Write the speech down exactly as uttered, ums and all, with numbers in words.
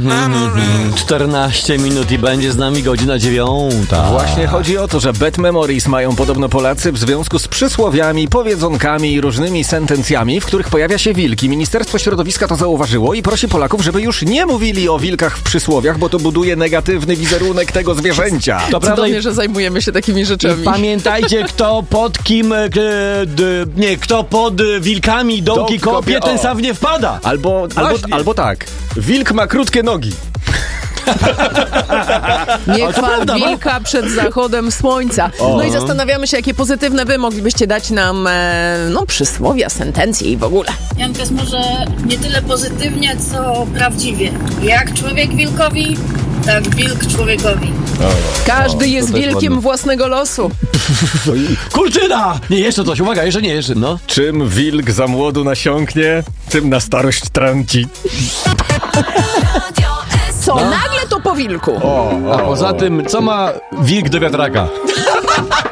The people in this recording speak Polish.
czternaście minut i będzie z nami godzina dziewiąta. Właśnie chodzi o to, że bad memories mają podobno Polacy w związku z przysłowiami, powiedzonkami i różnymi sentencjami, w których pojawia się wilk. I Ministerstwo Środowiska to zauważyło i prosi Polaków, żeby już nie mówili o wilkach w przysłowiach, bo to buduje negatywny wizerunek tego zwierzęcia. To cudownie, że zajmujemy się takimi rzeczami. I pamiętajcie, kto pod kim, e, d, nie, kto pod wilkami dołki Dołki kopie, kopie, ten o. sam nie wpada. Albo, albo, albo tak. Wilk ma krótkie nogi. Nie Ale to chwal prawda, no. wilka przed zachodem słońca. O. No i zastanawiamy się, jakie pozytywne wy moglibyście dać nam e, no, przysłowia, sentencje i w ogóle. Janka jest może nie tyle pozytywnie, co prawdziwie. Jak człowiek wilkowi, tak wilk człowiekowi. Każdy O, jest to też wilkiem ładne. własnego losu. Kurczyna! Nie, jeszcze coś, uwaga, jeszcze nie, jeszcze, no. Czym wilk za młodu nasiąknie, tym na starość trąci. Co, nagle to po wilku? O, A poza tym, co ma wilk do wiatraka?